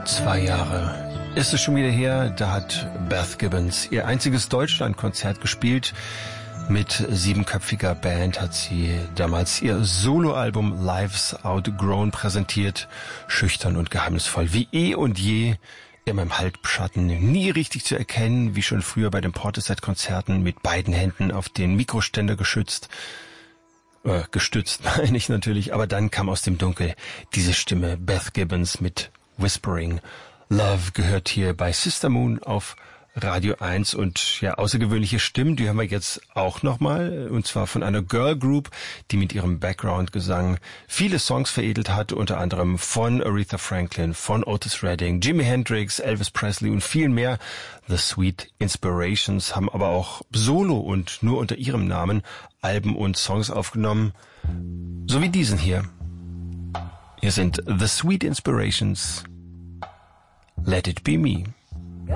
2 Jahre ist es schon wieder her, da hat Beth Gibbons ihr einziges Deutschlandkonzert gespielt. Mit 7-köpfiger Band hat sie damals ihr Soloalbum Life's Outgrown präsentiert. Schüchtern und geheimnisvoll wie eh und je, immer im Halbschatten, nie richtig zu erkennen, wie schon früher bei den Portishead-Konzerten, mit beiden Händen auf den Mikroständer gestützt, meine ich natürlich, aber dann kam aus dem Dunkel diese Stimme, Beth Gibbons mit Whispering. Love gehört hier bei Sister Moon auf Radio 1 und ja, außergewöhnliche Stimmen, die hören wir jetzt auch nochmal, und zwar von einer Girl Group, die mit ihrem Background-Gesang viele Songs veredelt hat, unter anderem von Aretha Franklin, von Otis Redding, Jimi Hendrix, Elvis Presley und viel mehr. The Sweet Inspirations haben aber auch solo und nur unter ihrem Namen Alben und Songs aufgenommen, so wie diesen hier. Hier sind The Sweet Inspirations, Let It Be Me.